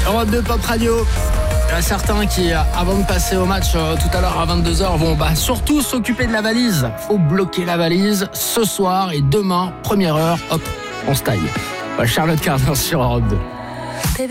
Europe 2 Pop Radio. Il y en a certains qui, avant de passer au match tout à l'heure à 22h, vont surtout s'occuper de la valise. Faut bloquer la valise ce soir et demain, première heure, hop, on se taille. Charlotte Cardin sur Europe 2.